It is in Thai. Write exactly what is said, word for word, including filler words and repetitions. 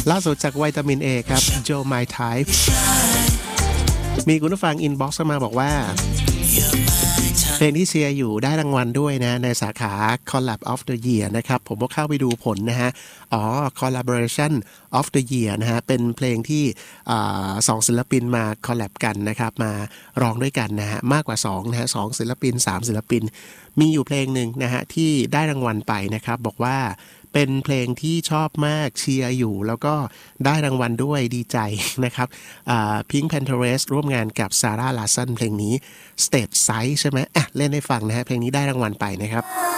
ล่าสุดจากวิตามิน A ครับ Joe My Type มีคุณผู้ฟังอินบ็อกซ์มาบอกว่าเพลงที่เชียร์อยู่ได้รางวัลด้วยนะในสาขา Collab of the Year นะครับผมก็เข้าไปดูผลนะฮะอ๋อ Collaboration of the Year นะฮะเป็นเพลงที่สองศิลปินมา collab กันนะครับมาร้องด้วยกันนะฮะมากกว่าสองนะฮะสองศิลปินสามศิลปินมีอยู่เพลงหนึ่งนะฮะที่ได้รางวัลไปนะครับบอกว่าเป็นเพลงที่ชอบมากเชียร์อยู่แล้วก็ได้รางวัลด้วยดีใจนะครับอ่า Pink Panthers ร่วมงานกับ Sarah Larson เพลงนี้ Stage Size ใช่ไหมอ่ะเล่นให้ฟังนะฮะเพลงนี้ได้รางวัลไปนะครับ